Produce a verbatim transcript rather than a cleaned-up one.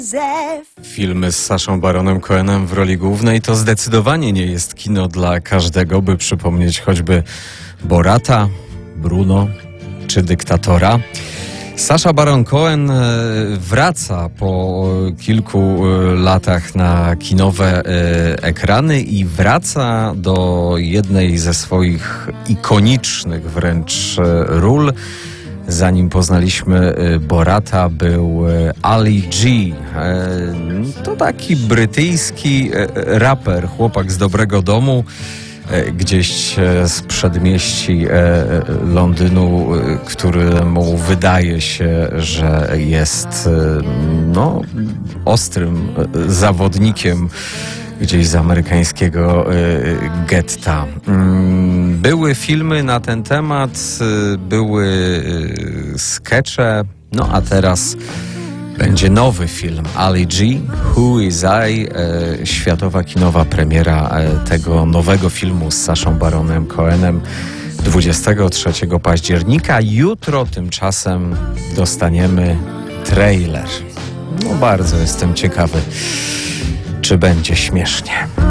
Filmy z Saszą Baronem Cohenem w roli głównej to zdecydowanie nie jest kino dla każdego, by przypomnieć choćby Borata, Bruno czy Dyktatora. Sasza Baron Cohen wraca po kilku latach na kinowe ekrany i wraca do jednej ze swoich ikonicznych wręcz ról. Zanim poznaliśmy Borata, był Ali G. To taki brytyjski raper, chłopak z dobrego domu, gdzieś z przedmieści Londynu, któremu wydaje się, że jest no, ostrym zawodnikiem gdzieś z amerykańskiego getta. Były filmy na ten temat, były skecze, no a teraz będzie nowy film Ali G, Who Is I, e, światowa kinowa premiera e, tego nowego filmu z Saszą Baronem Cohenem dwudziestego trzeciego października. Jutro tymczasem dostaniemy trailer. No bardzo jestem ciekawy, czy będzie śmiesznie.